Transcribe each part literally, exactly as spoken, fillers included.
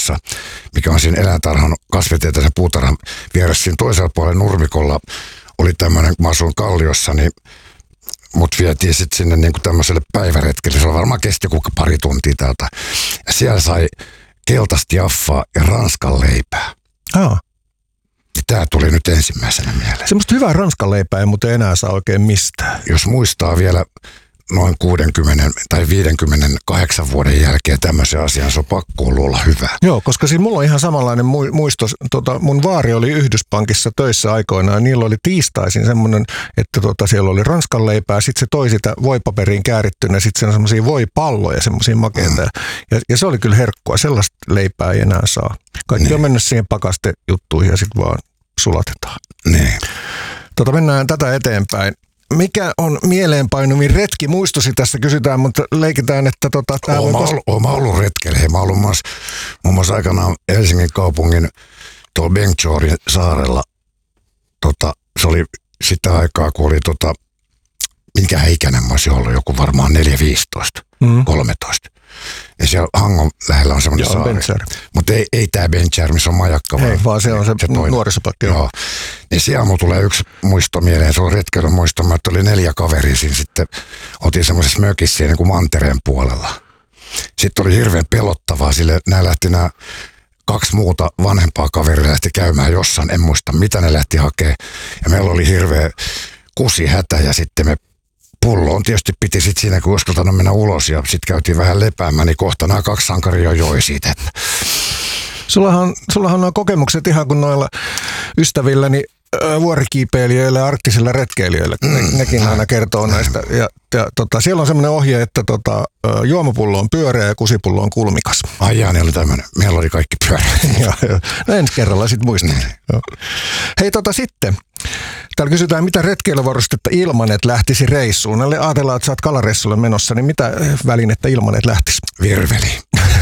Kalliossa, mikä on siinä eläintarhan kasvitieteellisen puutarhan vieressä. Siinä toisella puolella nurmikolla oli tämmöinen, kun mä asuin Kalliossa, niin mut vietiin sitten sinne niin kuin tämmöiselle päiväretkelle. Se varmaan kesti joku pari tuntia täältä. Ja siellä sai keltaista jaffaa ja ranskan leipää. Aa. Tämä tuli nyt ensimmäisenä mieleen. Semmoista hyvää ranskan leipää ei muuten enää saa oikein mistään. Jos muistaa vielä noin kuusikymmentä tai viisikymmentäkahdeksan vuoden jälkeen tämmöisen asian, se on pakko olla hyvä. Joo, koska siinä mulla on ihan samanlainen muisto. Tota, mun vaari oli Yhdyspankissa töissä aikoinaan. Niillä oli tiistaisin semmoinen, että tota, siellä oli ranskan leipää, sitten se toi sitä voipaperiin käärittynä, sitten siinä on semmoisia voipalloja, semmoisia makeita. Mm. Ja, ja se oli kyllä herkkua, sellaista leipää ei enää saa. Kaikki niin on mennyt siihen pakastejuttuihin ja sitten vaan sulatetaan. Niin. Tota, mennään tätä eteenpäin. Mikä on mieleenpainuvin retki? Muistosi tässä kysytään, mutta leikitään, että tota... Olen mä, kos- ollut, mä ollut retkellä. Hei, mä ollut muun muassa aikanaan Helsingin kaupungin tuolla Bengtjorin saarella. Tota, se oli sitä aikaa, kun oli tota... Minkä ikäinen mä olisin ollut? Joku varmaan neljä viisitoista, mm. kolmetoista. Ja siellä Hangon lähellä on semmoinen saari. Mutta ei, ei tämä Bengtjär, missä on majakka. Ei, vaan se on se, se nuorisopakki. Joo. Niin siellä mulla tulee yksi muisto mieleen. Se on retkeilyn muisto. Mä oli neljä kaveria siinä sitten. Oltiin semmoisessa mökissä niin kuin mantereen puolella. Sitten oli hirveän pelottavaa. Sille nämä lähti nämä kaksi muuta vanhempaa kaveria lähti käymään jossain. En muista mitä ne lähti hakemaan. Ja meillä oli hirveä kusihätä ja sitten me pulloon tietysti piti sitten siinä, kun uskaltanut mennä ulos ja sitten käytiin vähän lepäämään, niin kohta nämä kaksi sankaria joi siitä. Että. Sullahan, sullahan on kokemukset ihan kuin noilla ystävilläni vuorikiipeilijöillä ja arktisilla retkeilijöillä. Ne, mm, nekin aina kertoo näistä. Ja, ja, tota, siellä on semmoinen ohje, että tota, juomapullo on pyöreä ja kusipullo on kulmikas. Ai jaa, ne oli tämmöinen. Meillä oli kaikki pyöreät. No ensi kerralla sitten muistat. Mm. Hei tota sitten. Täällä kysytään, mitä retkeilyvarustetta Ilmanet lähtisi reissuun. Näille ajatellaan, että sä oot kalareissulle menossa, niin mitä välinettä Ilmanet lähtisi? Virveli.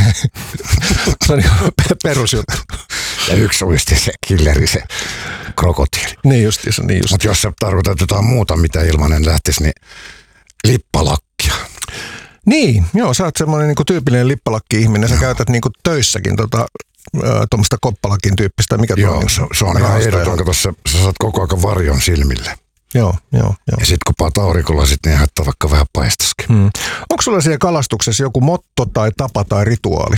Se on perusjuttu. Ja yksi uisti se killeri, se krokotiili. Niin justiinsa, niin just. Mutta jos sä tarkoitat jotain muuta, mitä Ilmanen lähtisi, niin lippalakkia. Niin, joo, sä oot semmoinen niinku tyypillinen lippalakki-ihminen. Sä käytät niinku töissäkin tota... tuommoista koppalakin tyyppistä, mikä joo, tuo se, se on ihan ehdoton, kato, sä, sä saat koko ajan varjon silmille. Joo, joo, joo. Ja sit kun paat aurinkolasit, niin haittaa vaikka vähän paistaskin. Hmm. Onko sulla siellä kalastuksessa joku motto tai tapa tai rituaali?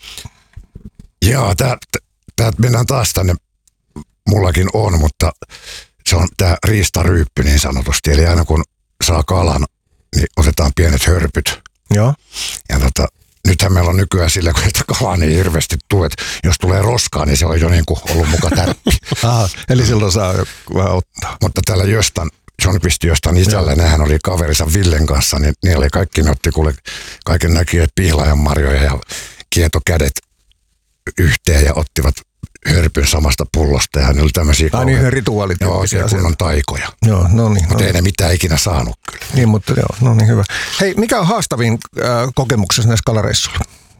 Joo, tää, tää mennään taas tänne, mullakin on, mutta se on tää riistaryyppy niin sanotusti. Eli aina kun saa kalan, niin otetaan pienet hörpyt. Joo. Ja tota, nythän meillä on nykyään sillä, kun sitä kalaa niin hirveästi tulee, että jos tulee roskaa, niin se on jo niin kuin ollut muka tärppi. Aha, eli silloin saa vähän ottaa. Mutta täällä Jostan, John pisti Jostan isällä, nehän oli kaverinsa Villen kanssa, niin ne oli kaikki, ne otti kuule kaiken näkijät pihlajan marjoja ja kietokädet yhteen ja ottivat hörpyn samasta pullosta ja ne oli tämmöisiä kauhean. Ai niin, rituaalityyppisiä. Joo, se kun on taikoja. Joo, no niin. Mutta no ei ne mitään ikinä saanut kyllä. Niin, mutta joo, no niin hyvä. Hei, mikä on haastavin äh, kokemuksessa näissä kalareissuilla?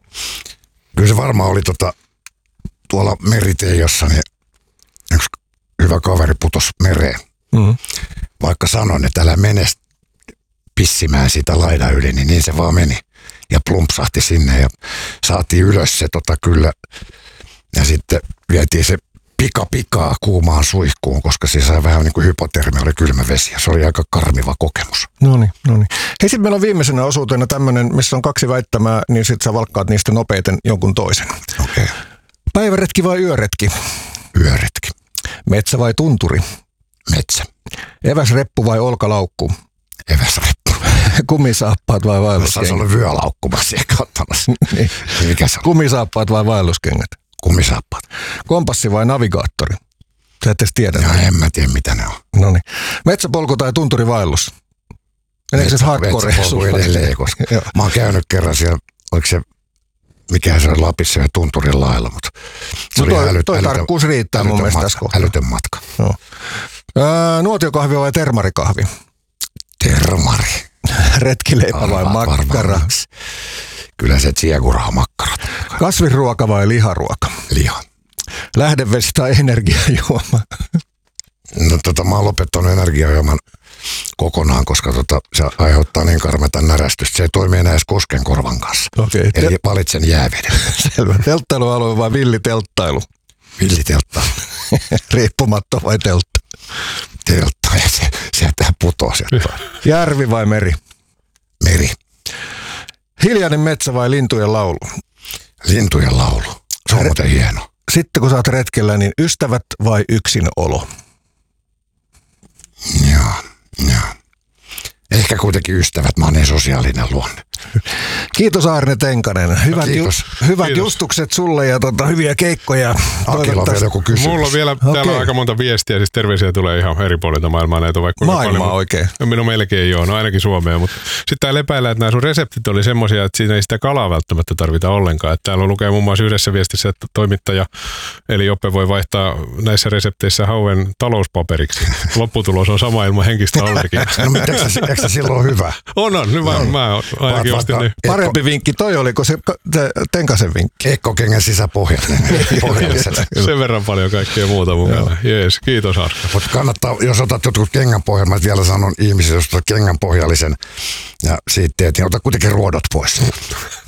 Kyllä se varmaan oli tota, tuolla Meriteijossa, niin yksi hyvä kaveri putosi mereen. Mm. Vaikka sanoin, että älä mene pissimään sitä laidan yli, niin niin se vaan meni. Ja plumpsahti sinne ja saatiin ylös se tota kyllä. Ja sitten vietiin se pika pikaa kuumaan suihkuun, koska se sai vähän niin kuin hypotermia, oli kylmä vesi ja se oli aika karmiva kokemus. No niin, no niin. Hei, sitten meillä on viimeisenä osuutena tämmöinen, missä on kaksi väittämää, niin sitten sä valkkaat niistä nopeiten jonkun toisen. Okei. Okay. Päiväretki vai yöretki? Yöretki. Metsä vai tunturi? Metsä. Eväsreppu vai olkalaukku? Eväsreppu. Kumisaappaat vai vaelluskengät? Se on ollut vyölaukku, mä siihen kattamassa. Niin. Mikä se on? Kumisaappaat vai vaelluskengät? Kumisaappaat. Kompassi vai navigaattori? Sä et edes tiedä. Ja en mä tiedä, mitä ne on. No niin. Metsäpolku tai tunturivaellus? Meneekö se hardcore? Metsäpolku edelleen, koska mä oon käynyt kerran siellä, oliko se, mikähän se oli Lapissa ja tunturin lailla, mutta se no oli toi, älyt, toi älytön, tarkkuus riittää mun mielestä tässä kohtaa. Älytön matka. No. Öö, nuotiokahvi vai termarikahvi? Termari. Retkileipä vai makkara? Kyllä se tsiekuraha makkarat. Kasviruoka vai liharuoka? Liha. Lähdevesi tai energiajuoma? No tota, mä oon lopettanut energiajuoman kokonaan, koska tota, se aiheuttaa niin karmeita närästystä. Se ei toimi enää edes koskenkorvan kanssa. Okei. Eli Te- valitsen jääveden. Selvä. Telttailualue vai villitelttailu? Villiteltta. Riippumatta vai teltta? Teltta ja se, sieltä putoaa sieltä. Järvi vai meri? Meri. Hiljainen metsä vai lintujen laulu? Lintujen laulu. Se on muuten hieno. Sitten kun sä oot retkellä, niin ystävät vai yksinolo? Joo, joo. Ehkä kuitenkin ystävät, mä oon niin sosiaalinen luonne. Kiitos Aarne Tenkanen. Hyvät, Kiitos. Ju- hyvät Kiitos. justukset sulle ja tota, hyviä keikkoja. Akilla on vielä joku kysymys. Mulla on vielä Okei. täällä on aika monta viestiä, siis terveisiä tulee ihan eri puolilta maailmaa, näitä on vaikka Maailmaa oikein. No melkein joo, no ainakin Suomeen, mutta sitten täällä epäillä, että nämä sun reseptit oli semmoisia, että siinä ei sitä kalaa välttämättä tarvita ollenkaan. Että täällä lukee muun muassa yhdessä viestissä, että toimittaja eli Joppe voi vaihtaa näissä resepteissä hauen talouspaperiksi. Lopputulos on sama ilman henkistä allergiaa. No mutta eikö se, eikö se silloin hyvä? On, on, hyvä. Mä ainakin Vaat- ostin vaat- ne. Parempi vinkki toi oliko se ka- te- Tenkasen vinkki? Ekkokengän sisäpohjainen. Pohjalliset. Sen verran paljon kaikkea muuta mukana. Jees, kiitos Arska. Mutta kannattaa, jos otat jotkut kengän pohjan, mä vielä sanon ihmisille, jos otat kengän pohjallisen ja siitä teet, niin ota kuitenkin ruodot pois.